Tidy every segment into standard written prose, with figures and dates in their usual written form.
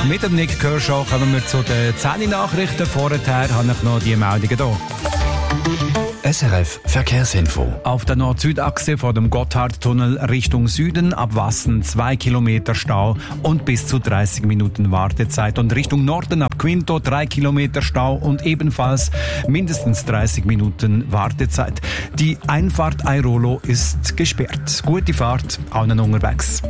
Mit dem Nick Kershaw kommen wir zu den 10 Nachrichten. Vorher habe ich noch die Meldungen hier. SRF Verkehrsinfo. Auf der Nord-Süd-Achse vor dem Gotthardtunnel Richtung Süden ab Wassen 2 Kilometer Stau und bis zu 30 Minuten Wartezeit. Und Richtung Norden ab Quinto 3 Kilometer Stau und ebenfalls mindestens 30 Minuten Wartezeit. Die Einfahrt Airolo ist gesperrt. Gute Fahrt, allen unterwegs.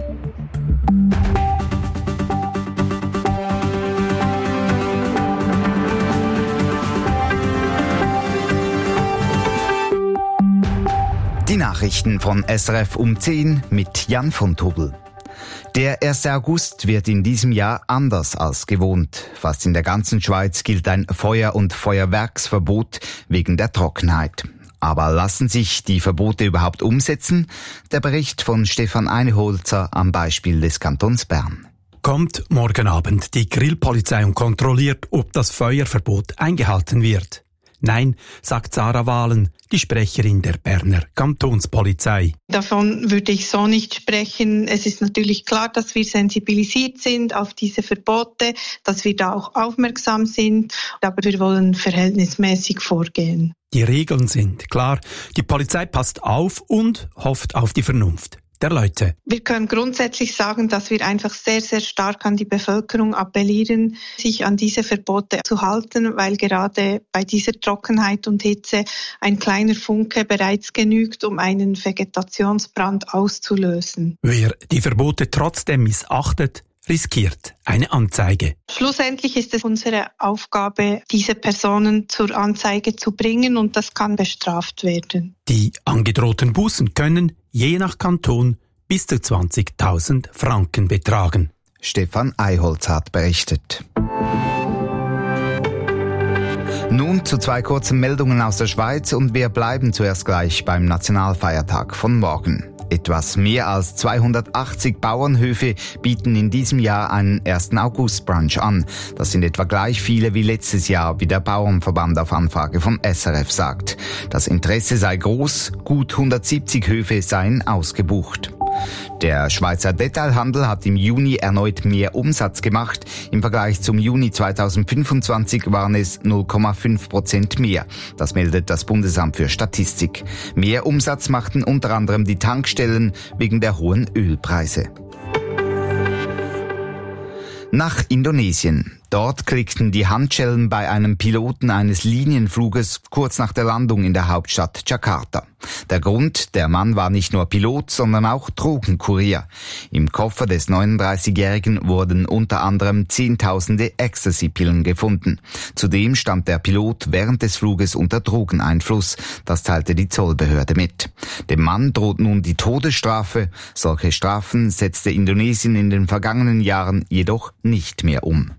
Die Nachrichten von SRF um 10 mit Jan von Tobel. Der 1. August wird in diesem Jahr anders als gewohnt. Fast in der ganzen Schweiz gilt ein Feuer- und Feuerwerksverbot wegen der Trockenheit. Aber lassen sich die Verbote überhaupt umsetzen? Der Bericht von Stefan Eineholzer am Beispiel des Kantons Bern. Kommt morgen Abend die Grillpolizei und kontrolliert, ob das Feuerverbot eingehalten wird. Nein, sagt Sarah Wahlen, die Sprecherin der Berner Kantonspolizei. Davon würde ich so nicht sprechen. Es ist natürlich klar, dass wir sensibilisiert sind auf diese Verbote, dass wir da auch aufmerksam sind, aber wir wollen verhältnismäßig vorgehen. Die Regeln sind klar. Die Polizei passt auf und hofft auf die Vernunft der Leute. Wir können grundsätzlich sagen, dass wir einfach sehr, sehr stark an die Bevölkerung appellieren, sich an diese Verbote zu halten, weil gerade bei dieser Trockenheit und Hitze ein kleiner Funke bereits genügt, um einen Vegetationsbrand auszulösen. Wer die Verbote trotzdem missachtet, riskiert eine Anzeige. Schlussendlich ist es unsere Aufgabe, diese Personen zur Anzeige zu bringen und das kann bestraft werden. Die angedrohten Bußen können, je nach Kanton, bis zu 20.000 Franken betragen. Stefan Eiholz hat berichtet. Nun zu 2 kurzen Meldungen aus der Schweiz und wir bleiben zuerst gleich beim Nationalfeiertag von morgen. Etwas mehr als 280 Bauernhöfe bieten in diesem Jahr einen 1. August-Brunch an. Das sind etwa gleich viele wie letztes Jahr, wie der Bauernverband auf Anfrage von SRF sagt. Das Interesse sei groß, gut 170 Höfe seien ausgebucht. Der Schweizer Detailhandel hat im Juni erneut mehr Umsatz gemacht. Im Vergleich zum Juni 2025 waren es 0,5% mehr. Das meldet das Bundesamt für Statistik. Mehr Umsatz machten unter anderem die Tankstellen wegen der hohen Ölpreise. Nach Indonesien. Dort klickten die Handschellen bei einem Piloten eines Linienfluges kurz nach der Landung in der Hauptstadt Jakarta. Der Grund, der Mann war nicht nur Pilot, sondern auch Drogenkurier. Im Koffer des 39-Jährigen wurden unter anderem Zehntausende Ecstasy-Pillen gefunden. Zudem stand der Pilot während des Fluges unter Drogeneinfluss. Das teilte die Zollbehörde mit. Dem Mann droht nun die Todesstrafe. Solche Strafen setzte Indonesien in den vergangenen Jahren jedoch nicht mehr um.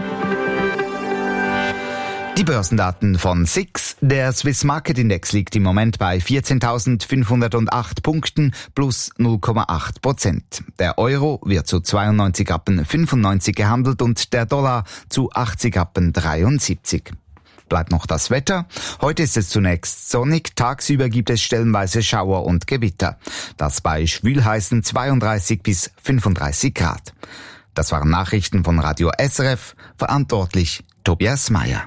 Die Börsendaten von SIX. Der Swiss Market Index liegt im Moment bei 14.508 Punkten plus 0,8%. Der Euro wird zu 92,95 gehandelt und der Dollar zu 80,73. Bleibt noch das Wetter. Heute ist es zunächst sonnig, tagsüber gibt es stellenweise Schauer und Gewitter. Das bei schwülheißen 32 bis 35 Grad. Das waren Nachrichten von Radio SRF, verantwortlich Tobias Meyer.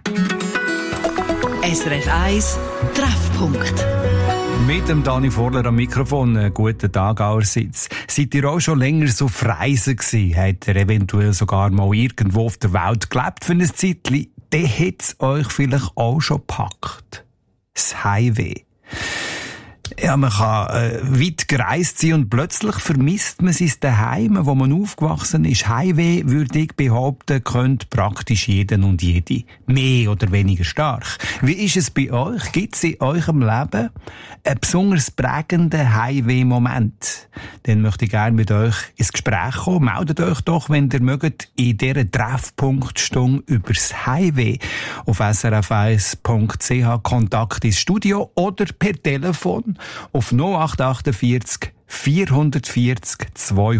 SRF 1 Treffpunkt. Mit dem Dani Vorler am Mikrofon. Guten Tag allerseits. Seid ihr auch schon länger so auf Reisen gewesen? Habt ihr eventuell sogar mal irgendwo auf der Welt gelebt für ein Zeitchen? Dann hat es euch vielleicht auch schon gepackt. Das Heimweh. Ja, man kann weit gereist sein und plötzlich vermisst man sein Daheim, wo man aufgewachsen ist. Heimweh, würde ich behaupten, könnte praktisch jeden und jede. Mehr oder weniger stark. Wie ist es bei euch? Gibt es in eurem Leben einen besonders prägenden Heimweh-Moment? Dann möchte ich gerne mit euch ins Gespräch kommen. Meldet euch doch, wenn ihr mögt, in dieser Treffpunktstunde übers Heimweh auf srf1.ch Kontakt ins Studio oder per Telefon auf 0848 440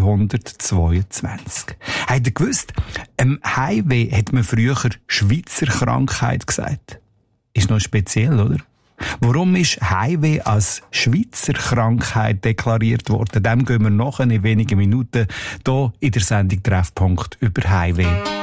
222. Habt ihr gewusst, Heimweh hat man früher Schweizer Krankheit gesagt? Ist noch speziell, oder? Warum ist Heimweh als Schweizer Krankheit deklariert worden? Dem gehen wir noch in wenigen Minuten hier in der Sendung Treffpunkt über Heimweh.